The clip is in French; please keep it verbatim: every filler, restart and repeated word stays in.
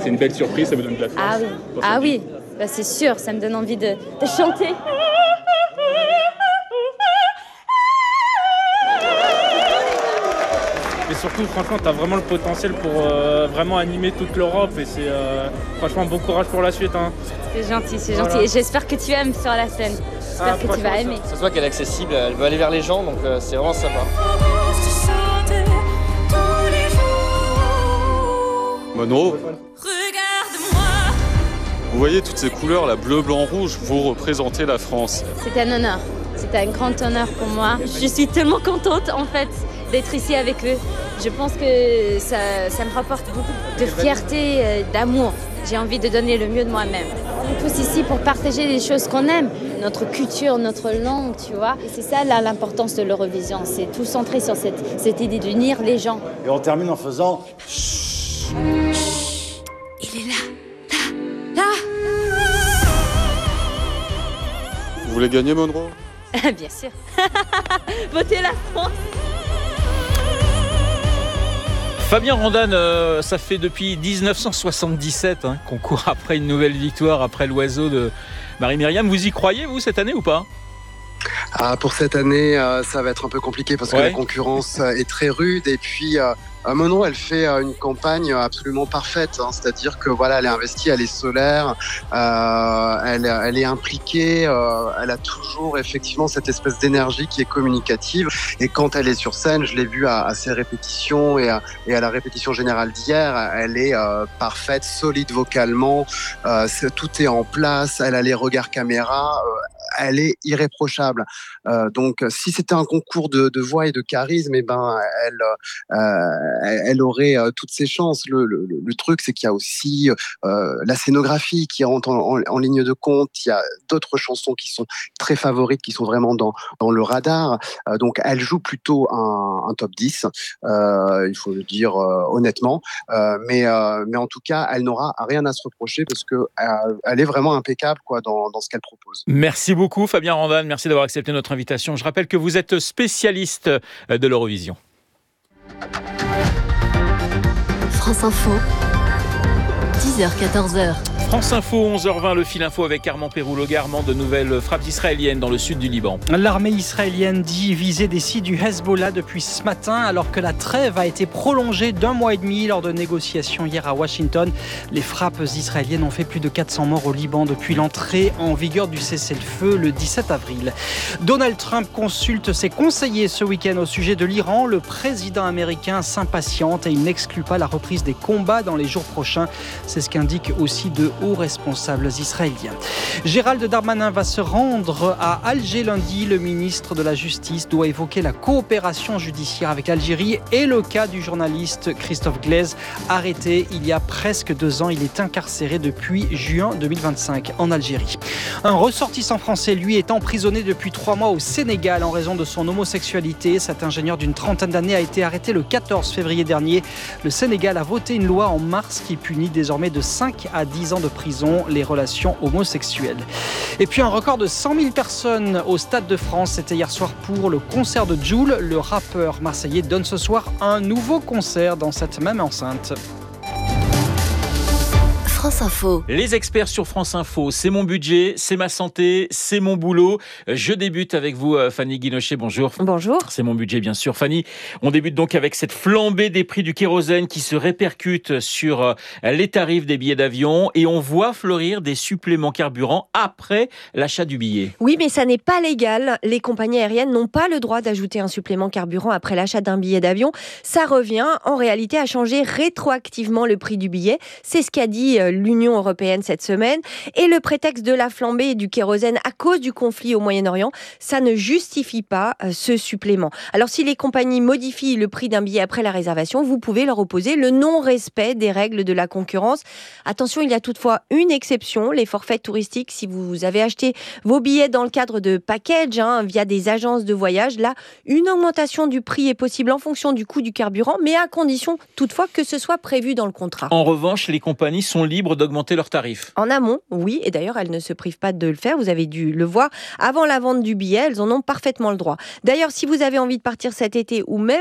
c'est une belle surprise, ça vous donne de la force. Ah oui, ah oui, bah, c'est sûr, ça me donne envie de, de chanter. Mais surtout, franchement, tu as vraiment le potentiel pour euh, vraiment animer toute l'Europe et c'est euh, franchement bon courage pour la suite. Hein. C'est gentil, c'est Voilà. gentil. Et j'espère que tu aimes sur la scène. J'espère Ah, que tu vas aimer. Ça se voit qu'elle est accessible, elle veut aller vers les gens, donc euh, c'est vraiment sympa. Monroe, vous voyez toutes ces couleurs, la bleu, blanc, rouge, vous représentez la France. C'est un honneur, c'est un grand honneur pour moi. Je suis tellement contente en fait d'être ici avec eux. Je pense que ça, ça me rapporte beaucoup de fierté, euh, d'amour. J'ai envie de donner le mieux de moi-même. On est tous ici pour partager les choses qu'on aime, notre culture, notre langue, tu vois. Et c'est ça là, l'importance de l'Eurovision, c'est tout centré sur cette, cette idée d'unir les gens. Et on termine en faisant... Il est là, là, là. Vous voulez gagner, Monroe? Bien sûr. Votez la France. Fabien Randane, euh, ça fait depuis dix-neuf cent soixante-dix-sept hein, qu'on court après une nouvelle victoire, après l'oiseau de Marie-Myriam. Vous y croyez, vous, cette année ou pas? Ah, pour cette année, euh, ça va être un peu compliqué parce que Ouais. la concurrence euh, est très rude. Et puis, euh, Monroe, elle fait euh, une campagne absolument parfaite. Hein, c'est-à-dire que voilà, elle est investie, elle est solaire, euh, elle, elle est impliquée. Euh, elle a toujours effectivement cette espèce d'énergie qui est communicative. Et quand elle est sur scène, je l'ai vu à, à ses répétitions et à, et à la répétition générale d'hier, elle est euh, parfaite, solide vocalement. Euh, c'est, tout est en place. Elle a les regards caméra. Euh, elle est irréprochable. Euh, donc, si c'était un concours de, de voix et de charisme, eh ben, elle, euh, elle aurait euh, toutes ses chances. Le, le, le truc, c'est qu'il y a aussi euh, la scénographie qui rentre en, en, en ligne de compte. Il y a d'autres chansons qui sont très favorites, qui sont vraiment dans, dans le radar. Euh, donc, elle joue plutôt un, un top dix, euh, il faut le dire euh, honnêtement. Euh, mais, euh, mais en tout cas, elle n'aura rien à se reprocher parce que euh, elle est vraiment impeccable quoi, dans, dans ce qu'elle propose. Merci beaucoup, Fabien Randane. Merci d'avoir accepté notre invitation. Je rappelle que vous êtes spécialiste de l'Eurovision. France Info, dix heures quatorze heures. France Info, onze heures vingt, le fil info avec Armand Péroulogui. Armand, de nouvelles frappes israéliennes dans le sud du Liban. L'armée israélienne dit viser des sites du Hezbollah depuis ce matin, alors que la trêve a été prolongée d'un mois et demi lors de négociations hier à Washington. Les frappes israéliennes ont fait plus de quatre cents morts au Liban depuis l'entrée en vigueur du cessez-le-feu le dix-sept avril. Donald Trump consulte ses conseillers ce week-end au sujet de l'Iran. Le président américain s'impatiente et il n'exclut pas la reprise des combats dans les jours prochains. C'est ce qu'indiquent aussi de hauts responsables israéliens. Gérald Darmanin va se rendre à Alger lundi. Le ministre de la Justice doit évoquer la coopération judiciaire avec l'Algérie et le cas du journaliste Christophe Glaise, arrêté il y a presque deux ans. Il est incarcéré depuis juin deux mille vingt-cinq en Algérie. Un ressortissant français, lui, est emprisonné depuis trois mois au Sénégal en raison de son homosexualité. Cet ingénieur d'une trentaine d'années a été arrêté le quatorze février dernier. Le Sénégal a voté une loi en mars qui punit désormais de cinq à dix ans de prison les relations homosexuelles. Et puis un record de cent mille personnes au Stade de France. C'était hier soir pour le concert de Jul. Le rappeur marseillais donne ce soir un nouveau concert dans cette même enceinte. France Info. Les experts sur France Info, c'est mon budget, c'est ma santé, c'est mon boulot. Je débute avec vous, Fanny Guinochet, bonjour. Bonjour. C'est mon budget, bien sûr. Fanny, on débute donc avec cette flambée des prix du kérosène qui se répercute sur les tarifs des billets d'avion et on voit fleurir des suppléments carburant après l'achat du billet. Oui, mais ça n'est pas légal. Les compagnies aériennes n'ont pas le droit d'ajouter un supplément carburant après l'achat d'un billet d'avion. Ça revient en réalité à changer rétroactivement le prix du billet. C'est ce qu'a dit l'Union européenne cette semaine. Et le prétexte de la flambée du kérosène à cause du conflit au Moyen-Orient, ça ne justifie pas ce supplément. Alors si les compagnies modifient le prix d'un billet après la réservation, vous pouvez leur opposer le non-respect des règles de la concurrence. Attention, il y a toutefois une exception, les forfaits touristiques. Si vous avez acheté vos billets dans le cadre de package, hein, via des agences de voyage, là, une augmentation du prix est possible en fonction du coût du carburant, mais à condition toutefois que ce soit prévu dans le contrat. En revanche, les compagnies sont libres d'augmenter leurs tarifs. En amont, oui, et d'ailleurs, elles ne se privent pas de le faire. Vous avez dû le voir. Avant la vente du billet, elles en ont parfaitement le droit. D'ailleurs, si vous avez envie de partir cet été ou même